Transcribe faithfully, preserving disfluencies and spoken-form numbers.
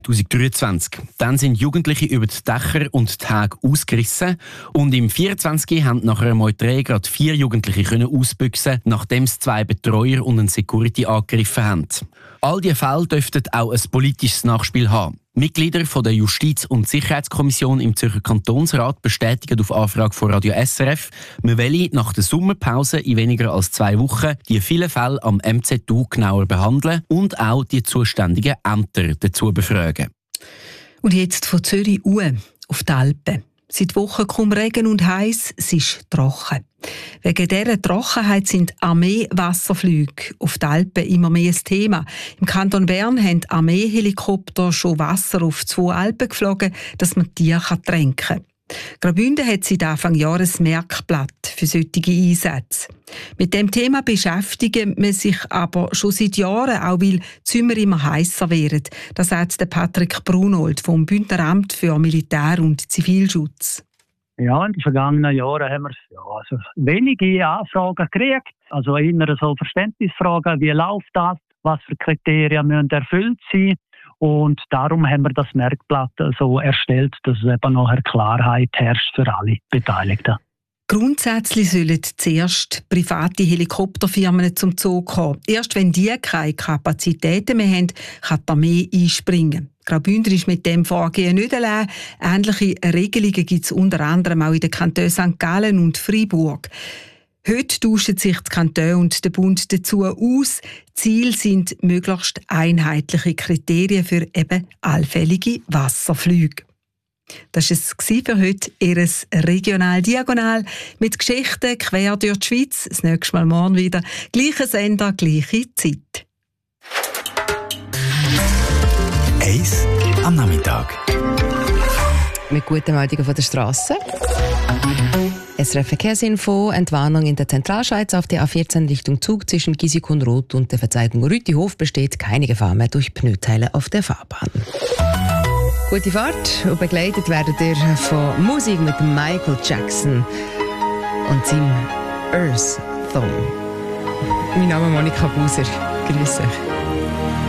zweitausenddreiundzwanzig. Dann sind Jugendliche über die Dächer und die Häge ausgerissen und im vierundzwanzig haben nach einer Meuterei gerade vier Jugendliche können ausbüchsen, nachdem es zwei Betreuer und einen Security angegriffen haben. All diese Fälle dürften auch ein politisches Nachspiel haben. Mitglieder von der Justiz- und Sicherheitskommission im Zürcher Kantonsrat bestätigen auf Anfrage von Radio S R F, man wolle nach der Sommerpause in weniger als zwei Wochen die vielen Fälle am M Z U genauer behandeln und auch die zuständigen Ämter dazu befragen. Und jetzt von Zürich uhr auf die Alpen. Seit Wochen kaum Regen und heiß, es ist trocken. Wegen dieser Trockenheit sind Armeewasserflüge auf die Alpen immer mehr ein Thema. Im Kanton Bern haben Armeehelikopter schon Wasser auf zwei Alpen geflogen, dass man Tiere tränken kann. Graubünden hat seit Anfang Jahr ein Merkblatt für solche Einsätze. Mit dem Thema beschäftigt man sich aber schon seit Jahren, auch weil die Zimmer immer heißer werden. Das sagt Patrick Brunold vom Bündneramt für Militär- und Zivilschutz. Ja, in den vergangenen Jahren haben wir ja, also wenige Anfragen gekriegt. Also eher so Verständnisfragen, wie läuft das, was für Kriterien müssen erfüllt sein. Und darum haben wir das Merkblatt so erstellt, dass eben nachher Klarheit herrscht für alle Beteiligten. Grundsätzlich sollen zuerst private Helikopterfirmen zum Zug kommen. Erst wenn die keine Kapazitäten mehr haben, kann die Armee einspringen. Graubünden ist mit dem Vorgehen nicht allein. Ähnliche Regelungen gibt es unter anderem auch in den Kantonen Sankt Gallen und Freiburg. Heute tauschen sich die Kantone und der Bund dazu aus. Ziel sind möglichst einheitliche Kriterien für eben allfällige Wasserflüge. Das war es für heute, Ihr Regional-Diagonal mit Geschichten quer durch die Schweiz. Das nächste Mal morgen wieder. Gleicher Sender, gleiche Zeit. Eis am Nachmittag. Mit guten Meldungen von der Straße. S R F Verkehrsinfo, Entwarnung in der Zentralschweiz auf der A vierzehn Richtung Zug zwischen Gisikon-Roth und der Verzeitung Rütihof besteht keine Gefahr mehr durch Pneuteile auf der Fahrbahn. Gute Fahrt und begleitet werdet ihr von Musik mit Michael Jackson und seinem Earth Song. Mein Name ist Monika Buser. Grüß euch.